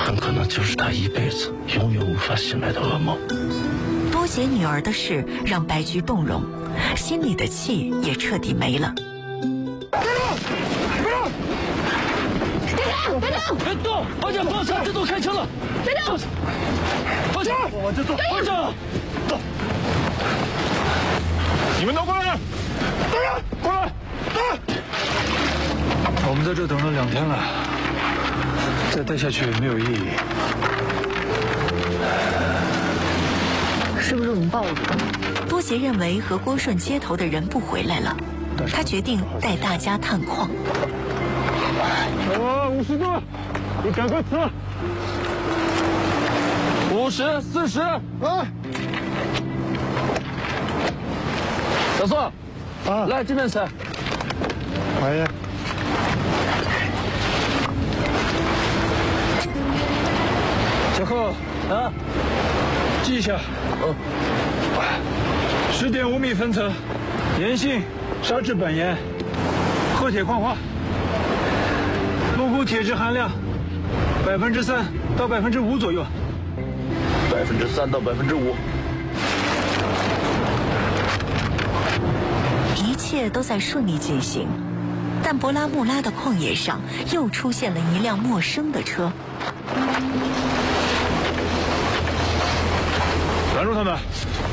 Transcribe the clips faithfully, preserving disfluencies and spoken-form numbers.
很可能就是他一辈子永远无法醒来的噩梦。 多杰女儿的事让白菊动容，心里的气也彻底没了。 别动！别动！王姐，放下，这都开枪了！别动！放下！我这动！放下！走！你们都过来！过来！过来！ 我们在这等了两天了，再待下去没有意义。 是不是我们暴露？ 多杰认为和郭顺接头的人不回来了，他决定带大家探矿。 哦，五十个，你赶快吃。五十，四十，啊！小宋，啊，来这边吃。 哎呀，小寇， 啊， 记一下。哦。十点五米分层，盐性砂质板盐，褐铁矿化。钴钴铁质含量百分之三到百分之五左右。 百分之三到百分之五。 一切都在顺利进行，但博拉穆拉的旷野上又出现了一辆陌生的车。 拦住他们！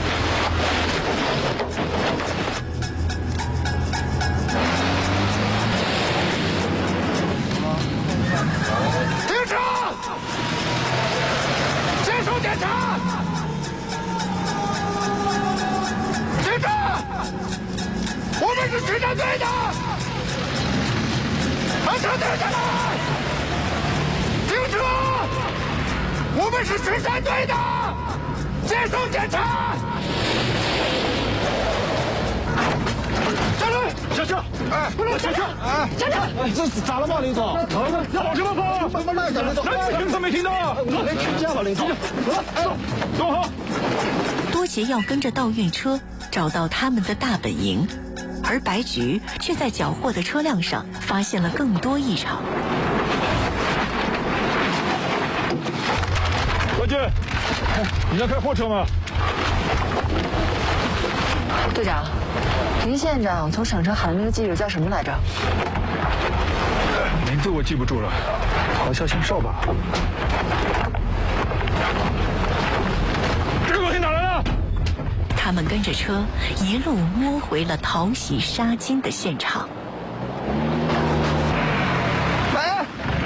停车！接受检查！停车！我们是巡山队的，把车停下来！停车！我们是巡山队的，接受检查！下来！下车！哎，不能下车！哎，下车！哎，这是咋了嘛，林总？往什么跑？慢慢来点，林总。哎，听都没听到？我没听见吧，林总？走，走好。 多杰要跟着盗运车找到他们的大本营，而白菊却在缴获的车辆上发现了更多异常。 国军，你在开货车吗？ 队长，林县长从省城喊的那个记者叫什么来着？ 名字我记不住了，好像姓邵吧。这个东西哪来的？ 他们跟着车一路摸回了淘洗杀金的现场。 喂，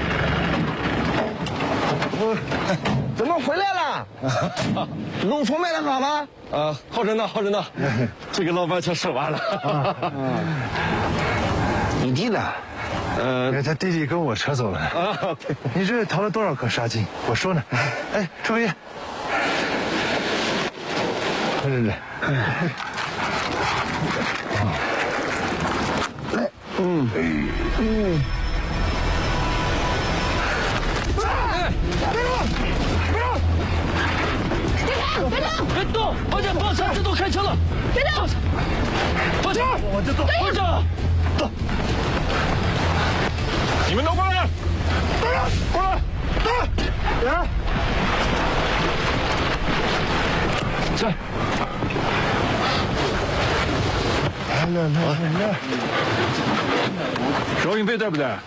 我怎么回来了？卤虫卖的好吗？ 呃，好着呢，好着呢。这个老板全说完了。 你弟呢？ 呃，他弟弟跟我扯走了。啊，你这淘了多少颗沙金？我说呢。哎，周飞，这这这。 来，嗯嗯。 别动！别动！王姐，放下，这都开枪了！别动！放下！我这动！放下！走！你们都过来！过来！过来！来！来！ 来来来来！邵云飞在不在？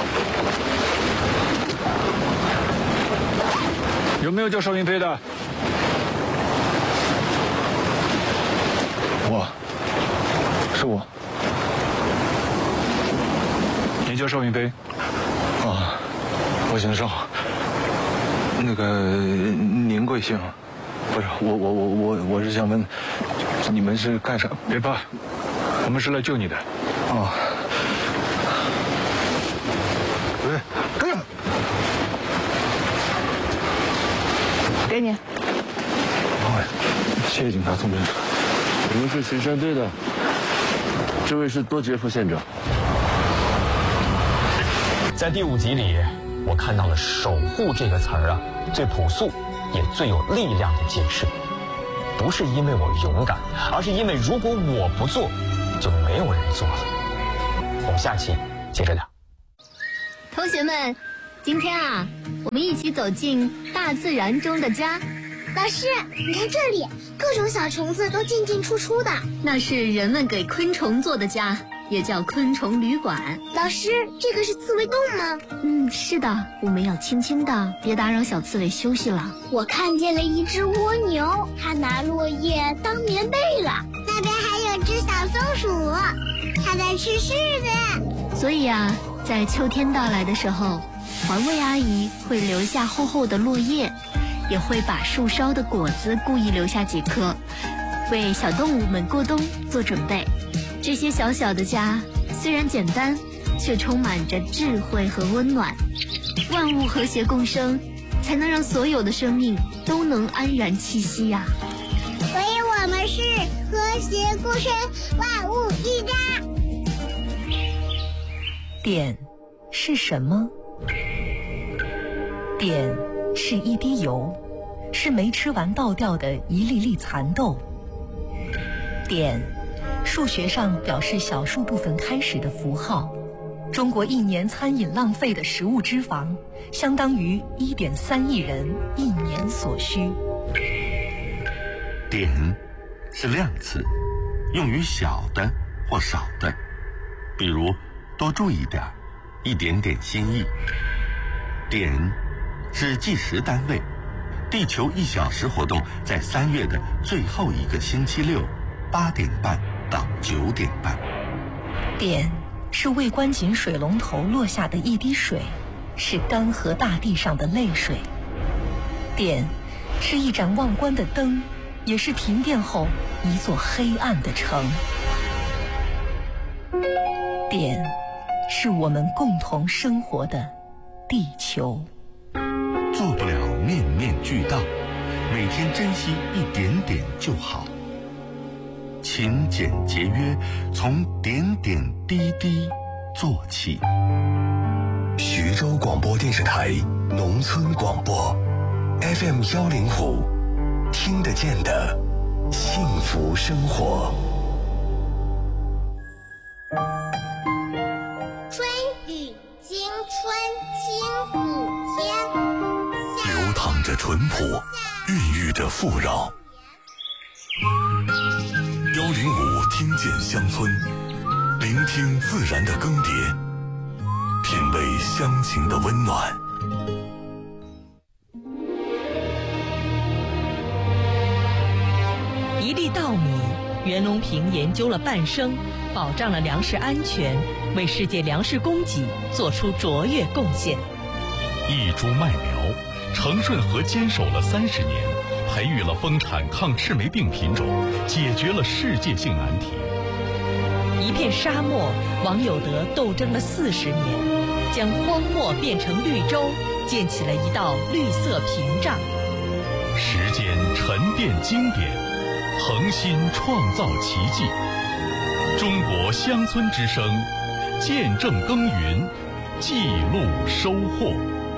有没有叫邵云飞的？我，是我。你叫邵云飞？ 啊，我姓邵。那个您贵姓？不是，我我我我我是想问，你们是干啥？ 别怕，我们是来救你的。 啊。 对，跟着。 给你。 好，谢谢警察同志。 我们是巡山队的，这位是多杰副县长。 在第五集里，我看到了"守护"这个词儿啊，最朴素也最有力量的解释。不是因为我勇敢，而是因为如果我不做，就没有人做了。我们下期接着聊。 同学们，今天啊，我们一一起走进大自然中的家。 老师，你看这里，各种小虫子都进进出出的。 那是人们给昆虫做的家，也叫昆虫旅馆。 老师，这个是刺猬洞吗？ 嗯，是的，我们要轻轻的，别打扰小刺猬休息了。 我看见了一只蜗牛，它拿落叶当棉被了。那边还有只小松鼠，它在吃柿子。 所以啊，在秋天到来的时候，环卫阿姨会留下厚厚的落叶，也会把树梢的果子故意留下几颗，为小动物们过冬做准备。这些小小的家虽然简单，却充满着智慧和温暖。万物和谐共生，才能让所有的生命都能安然栖息呀、啊。 所以我们是和谐共生，万物一家。 碘是什么？碘是一滴油，是没吃完倒掉的一粒粒蚕豆。碘，数学上表示小数部分开始的符号。中国一年餐饮浪费的食物脂肪，相当于 一点三亿人一年所需。 碘是量词，用于小的或少的，比如多注意点，一点点心意。碘是计时单位，地球一小时活动在三月的最后一个星期六，八点半到九点半。 碘是未关紧水龙头落下的一滴水，是干涸大地上的泪水。碘是一盏忘关的灯，也是停电后一座黑暗的城。碘是我们共同生活的地球。 做不了面面俱到，每天珍惜一点点就好。勤俭节约，从点点滴滴做起。 徐州广播电视台农村广播 F M 幺零五，听得见的幸福生活。 春雨惊春清谷天， 流淌着淳朴，孕育着富饶。幺零五听见乡村，聆听自然的更迭，品味乡情的温暖。 一粒稻米，袁隆平研究了半生，保障了粮食安全，为世界粮食供给做出卓越贡献。 一株麦苗，程顺和坚守了三十年，培育了丰产抗赤霉病品种，解决了世界性难题。 一片沙漠，王有德斗争了四十年，将荒漠变成绿洲，建起了一道绿色屏障。 时间沉淀经典，恒心创造奇迹。中国乡村之声，见证耕耘，记录收获。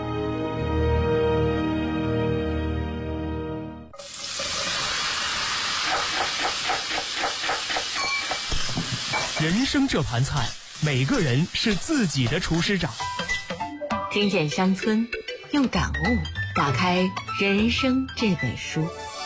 人生这盘菜，每个人是自己的厨师长。 听见乡村，用感悟打开人生这本书。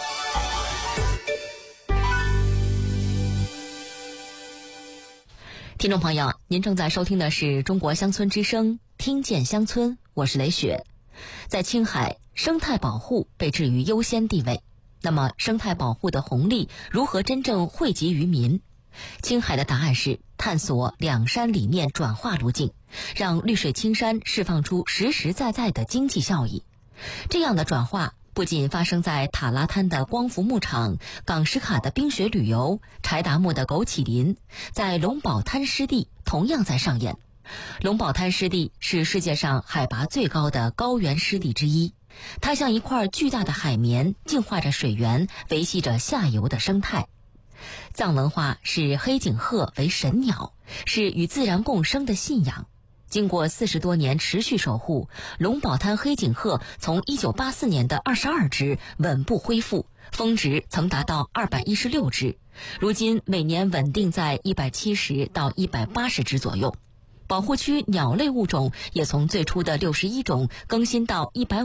听众朋友，您正在收听的是中国乡村之声，听见乡村，我是雷雪。在青海，生态保护被置于优先地位。那么，生态保护的红利如何真正惠及于民？青海的答案是探索两山理念转化路径，让绿水青山释放出实实在在的经济效益。这样的转化不仅发生在塔拉滩的光伏牧场、港什卡的冰雪旅游、柴达木的枸杞林，在龙宝滩湿地同样在上演。龙宝滩湿地是世界上海拔最高的高原湿地之一，它像一块巨大的海绵，净化着水源，维系着下游的生态。藏文化视黑颈鹤为神鸟，是与自然共生的信仰。经过四十多年持续守护，龙宝滩黑颈鹤从一九八四年的二十二只稳步恢复，峰值曾达到二百一十六只，如今每年稳定在一百七十到一百八十只左右。保护区鸟类物种也从最初的六十一种更新到一百